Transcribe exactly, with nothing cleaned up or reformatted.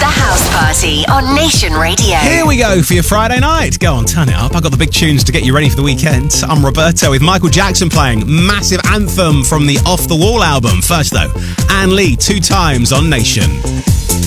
The House Party on Nation Radio. Here we go for your Friday night. Go on, turn it up. I got the big tunes to get you ready for the weekend. I'm Roberto with Michael Jackson playing massive anthem from the Off the Wall album. First though, Anne Lee, Two Times on Nation.